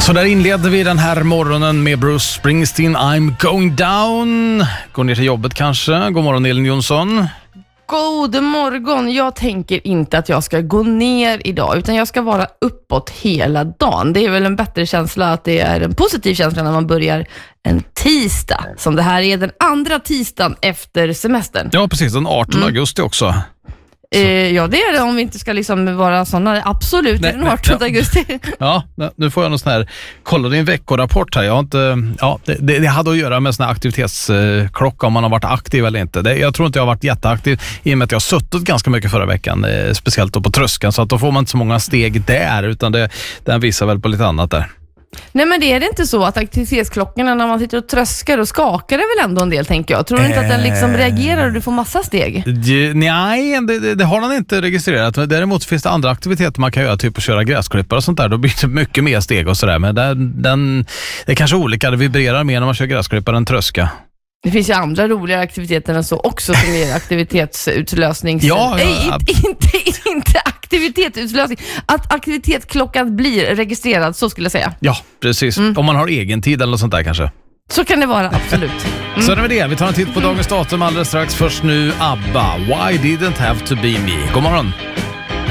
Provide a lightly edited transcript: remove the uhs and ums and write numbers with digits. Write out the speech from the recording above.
Så där inleder vi den här morgonen med Bruce Springsteen, I'm going down. Går ner till jobbet kanske. God morgon Elin Jonsson. God morgon. Jag tänker inte att jag ska gå ner idag, utan jag ska vara uppåt hela dagen. Det är väl en bättre känsla, att det är en positiv känsla när man börjar en tisdag. Som det här är den andra tisdagen efter semestern. Ja, precis. Den 18 augusti också. Ja, det är det, om vi inte ska liksom vara sådana. Absolut, det är den 18 augusti. Ja, nu får jag någon sån här, kolla din veckorapport här. Jag har inte, det hade att göra med sån här aktivitetsklocka, om man har varit aktiv eller inte. Jag tror inte jag har varit jätteaktiv, i och med att jag har suttit ganska mycket förra veckan, speciellt då på tröskeln, så att då får man inte så många steg där, utan den visar väl på lite annat där. Nej, men det är det inte så att aktivitetsklockorna, när man sitter och tröskar och skakar, det väl ändå en del, tänker jag. Tror du inte att den liksom reagerar och du får massa steg? Nej, det har den inte registrerat. Däremot finns det andra aktiviteter man kan göra, typ att köra gräsklippare och sånt där. Då blir det mycket mer steg och sådär. Men det är kanske olika, det vibrerar mer när man kör gräsklippare än tröska. Det finns ju andra roliga aktiviteter än så också, som är aktivitetsutlösning. Ja. Inte aktivitetsutlösning. Att aktivitetsklockan blir registrerad, så skulle jag säga. Ja, precis. Om man har egen tid eller något sånt där kanske. Så kan det vara, absolut. Så det var det. Vi tar en titt på dagens datum alldeles strax. Först nu ABBA. Why didn't have to be me. God morgon.